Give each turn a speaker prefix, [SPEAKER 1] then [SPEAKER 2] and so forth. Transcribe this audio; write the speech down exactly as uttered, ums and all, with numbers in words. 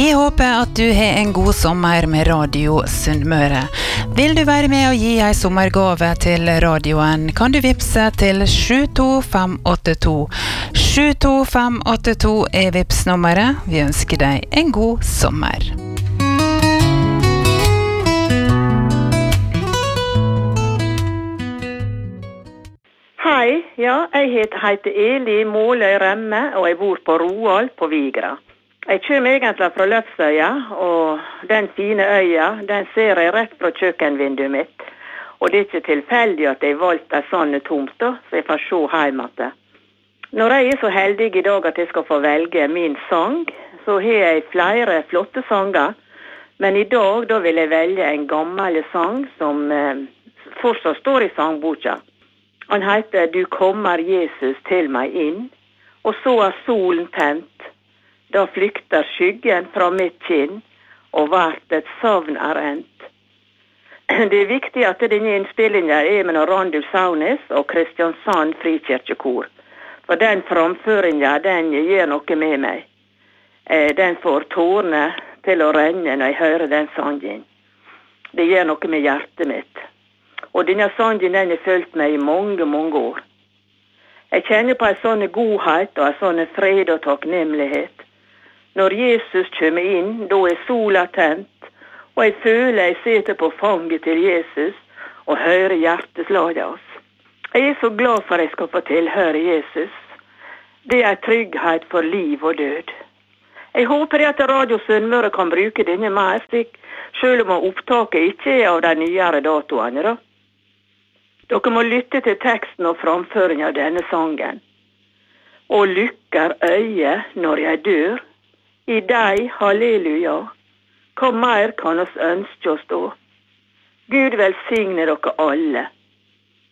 [SPEAKER 1] Vi håper at du har en god sommer med Radio Sunnmøre. Vil du være med og gi en sommergave til radioen, kan du vipse til sju to fem åtte to. sju to fem åtte to er vipsnummeret. Vi ønsker deg en god sommer.
[SPEAKER 2] Hei, ja, jeg heter, heter Eli Måløy Remme, og jeg bor på Roald på Vigra. Jeg kommer egentlig fra Løfsøya, og den fine øya, den ser jeg rett fra kjøkkenvinduet mitt. Og det er ikke tilfeldig at jeg valgte en sånn tomt, da, så jeg får se hjemme til. Når jeg er så heldig i dag at jeg skal få velge min sang, så har jeg flere flotte sanger. Men i dag da vil jeg velge en gammel sang som eh, fortsatt står i sangboka. Han heter «Du kommer Jesus til meg inn», og så er solen tent. Da flykter skyggen fra mitt kinn, og hvert et savn er endt. Det er viktig at denne innspillingen er med Randulf Saunes og Kristiansand Frikirkekor. For den framføringen, den gjør noe med meg. Den får tårene til å renne når jeg hører den sangen. Det gjør noe med hjertet mitt. Og denne sangen, den har følt meg i mange, mange år. Jeg kjenner på en sånn godhet og en sånn fred og takknemlighet. Når Jesus kommer inn, da er sola tent, og jeg føler jeg sitter på fanget til Jesus og hører hjerteslaget hans. Jeg er så glad for at jeg skal få tilhøre Jesus. Det er trygghet for liv og død. Jeg håper at Radio Sunnmøre kan bruke denne mer, slik, selv om opptaket ikke er av de nyere datoene. Da. Dere må lytte til teksten og framføringen av denne sangen. Og lykker øye når jeg dør, i deg, halleluja, hva mer kan oss ønske oss da? Gud velsigne dere alle.